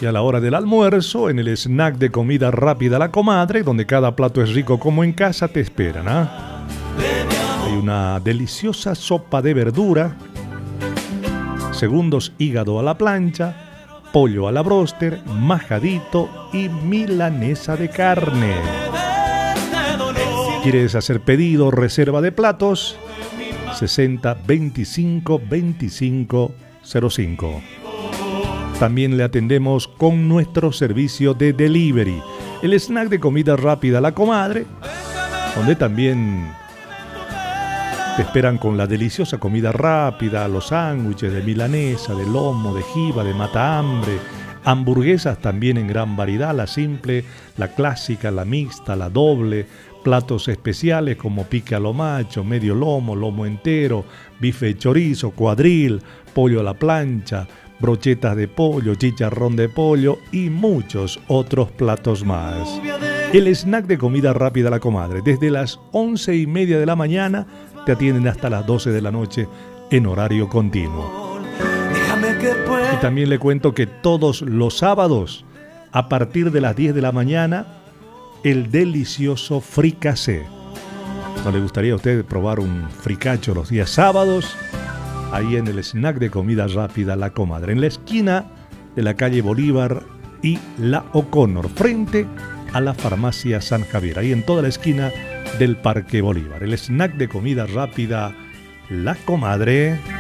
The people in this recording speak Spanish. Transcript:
Y a la hora del almuerzo, en el snack de comida rápida La Comadre, donde cada plato es rico como en casa, te esperan, ¿ah? Hay una deliciosa sopa de verdura, segundos hígado a la plancha, pollo a la bróster, majadito y milanesa de carne. ¿Quieres hacer pedido o reserva de platos? 60 25 25 05. También le atendemos con nuestro servicio de delivery, el snack de comida rápida La Comadre, donde también te esperan con la deliciosa comida rápida, los sándwiches de milanesa, de lomo, de jiba, de matahambre, hamburguesas también en gran variedad, la simple, la clásica, la mixta, la doble, platos especiales como pique a lo macho, medio lomo, lomo entero, bife de chorizo, cuadril, pollo a la plancha, brochetas de pollo, chicharrón de pollo y muchos otros platos más. El snack de comida rápida La Comadre, desde las 11:30 de la mañana, te atienden hasta las 12 de la noche en horario continuo. Y también le cuento que todos los sábados, a partir de las 10 de la mañana, el delicioso fricasé. ¿No le gustaría a usted probar un fricacho los días sábados? Ahí en el snack de comida rápida La Comadre, en la esquina de la calle Bolívar y la O'Connor, frente a la farmacia San Javier, ahí en toda la esquina del Parque Bolívar. El snack de comida rápida La Comadre.